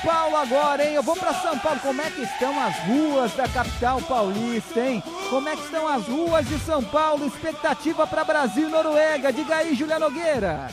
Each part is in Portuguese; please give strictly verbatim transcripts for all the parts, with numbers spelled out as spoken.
Paulo agora, hein? Eu vou pra São Paulo. Como é que estão as ruas da capital paulista, hein? Como é que estão as ruas de São Paulo? Expectativa para Brasil e Noruega. Diga aí, Júlia Nogueira.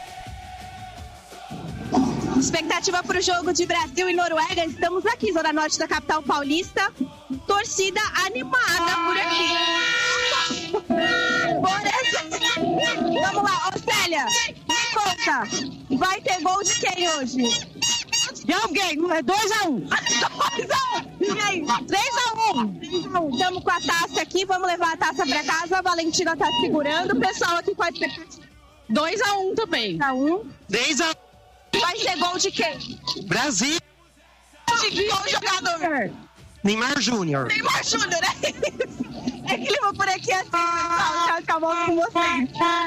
Expectativa para o jogo de Brasil e Noruega. Estamos aqui, zona norte da capital paulista. Torcida animada por aqui. Por essa... Vamos lá, ô Célia, me conta. Vai ter gol de quem hoje? De alguém, é dois a um. dois a um. E aí? três a um. Estamos com a taça aqui, vamos levar a taça para casa. A Valentina tá segurando. O pessoal aqui com a expectativa. dois a um também. dois a um. dez a um. Vai ser gol de quem? Brasil. De qual jogador? Neymar Júnior. Neymar Júnior, é isso. É clima por aqui assim, pessoal. Já acabou com vocês.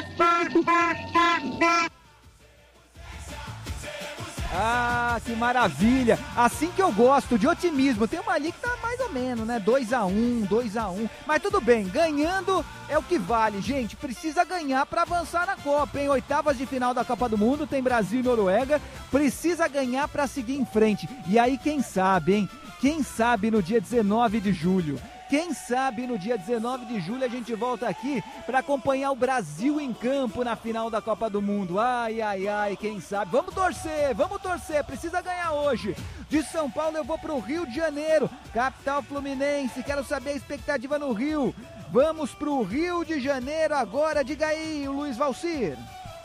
Ah, que maravilha! Assim que eu gosto, de otimismo. Tem uma ali que tá mais ou menos, né? dois a um, dois a um. Mas tudo bem, ganhando é o que vale, gente. Precisa ganhar pra avançar na Copa, hein? Oitavas de final da Copa do Mundo, tem Brasil e Noruega. Precisa ganhar pra seguir em frente. E aí, quem sabe, hein? Quem sabe no dia dezenove de julho? Quem sabe no dia dezenove de julho a gente volta aqui para acompanhar o Brasil em campo na final da Copa do Mundo. Ai, ai, ai, quem sabe? Vamos torcer, vamos torcer, precisa ganhar hoje. De São Paulo eu vou para o Rio de Janeiro, capital fluminense, quero saber a expectativa no Rio. Vamos para o Rio de Janeiro agora, diga aí, o Luiz Valcir.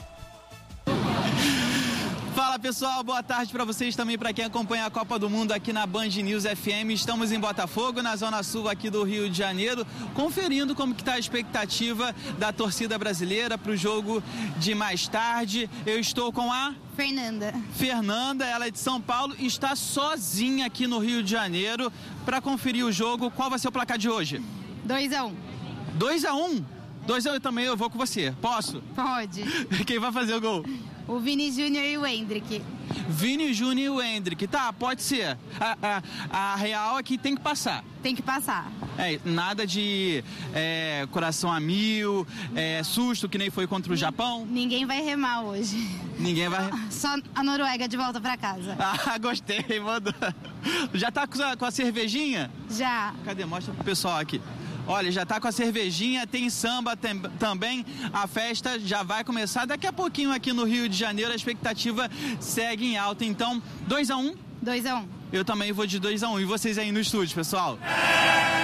Fala pessoal, boa tarde para vocês também, para quem acompanha a Copa do Mundo aqui na Band News F M. Estamos em Botafogo, na zona sul aqui do Rio de Janeiro, conferindo como que está a expectativa da torcida brasileira para o jogo de mais tarde. Eu estou com a Fernanda. Fernanda, ela é de São Paulo e está sozinha aqui no Rio de Janeiro para conferir o jogo. Qual vai ser o placar de hoje? dois a um. dois a um? dois a um também, eu vou com você. Posso? Pode. Quem vai fazer o gol? O Vini Júnior e o Hendrick. Vini Júnior e o Hendrick. Tá, pode ser. A, a, a real é que tem que passar. Tem que passar. É, nada de é, coração a mil, é, susto que nem foi contra o Japão. Ninguém vai remar hoje. Ninguém vai... Só a Noruega de volta pra casa. Ah, gostei, mandou. Já tá com a, com a cervejinha? Já. Cadê? Mostra pro pessoal aqui. Olha, já tá com a cervejinha, tem samba tem, também, a festa já vai começar daqui a pouquinho aqui no Rio de Janeiro, a expectativa segue em alta, então dois a um? dois a um. Eu também vou de dois a um, e vocês aí no estúdio, pessoal?